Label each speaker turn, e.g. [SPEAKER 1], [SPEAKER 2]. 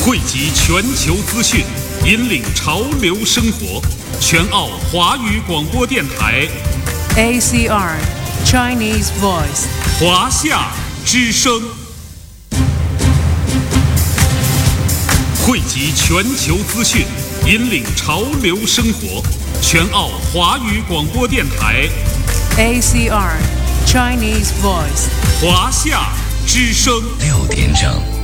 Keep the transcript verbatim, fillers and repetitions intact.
[SPEAKER 1] 汇集全球资讯，引领潮流生活。全澳华语广播电台
[SPEAKER 2] A C R Chinese Voice
[SPEAKER 1] 华夏之声，汇集全球资讯，引领潮流生活。全澳华语广播电台
[SPEAKER 2] A C R Chinese Voice
[SPEAKER 1] 华夏之声。
[SPEAKER 3] 六点整。